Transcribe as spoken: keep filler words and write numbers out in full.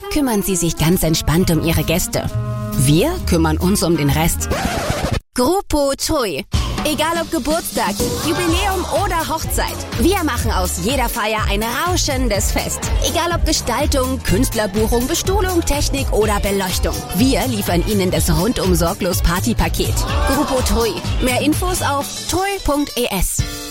kümmern sie sich ganz entspannt um ihre Gäste. Wir kümmern uns um den Rest. Gruppo Tui. Egal ob Geburtstag, Jubiläum oder Hochzeit. Wir machen aus jeder Feier ein rauschendes Fest. Egal ob Gestaltung, Künstlerbuchung, Bestuhlung, Technik oder Beleuchtung. Wir liefern Ihnen das rundum sorglos Partypaket. Gruppo Tui. Mehr Infos auf tui punkt es.